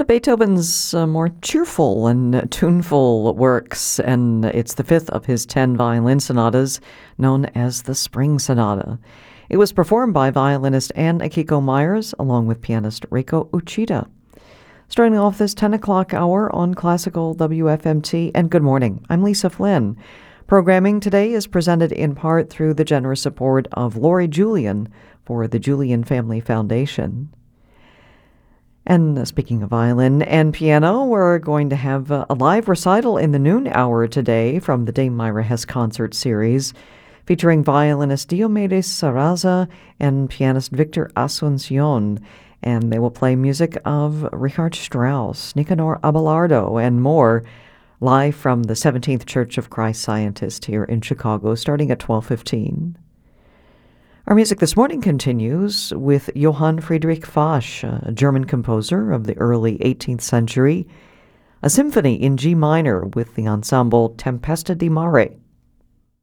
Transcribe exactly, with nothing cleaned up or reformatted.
of Beethoven's uh, more cheerful and uh, tuneful works, and it's the fifth of his ten violin sonatas, known as the Spring Sonata. It was performed by violinist Ann Akiko Myers, along with pianist Reiko Uchida. Starting off this ten o'clock hour on Classical W F M T, and good morning, I'm Lisa Flynn. Programming today is presented in part through the generous support of Lori Julian for the Julian Family Foundation. And uh, speaking of violin and piano, we're going to have uh, a live recital in the noon hour today from the Dame Myra Hess concert series, featuring violinist Diomedes Sarraza and pianist Victor Asuncion. And they will play music of Richard Strauss, Nicanor Abelardo, and more, live from the seventeenth Church of Christ Scientist here in Chicago, starting at twelve fifteen. Our music this morning continues with Johann Friedrich Fasch, a German composer of the early eighteenth century, a symphony in G minor with the ensemble Tempesta di Mare.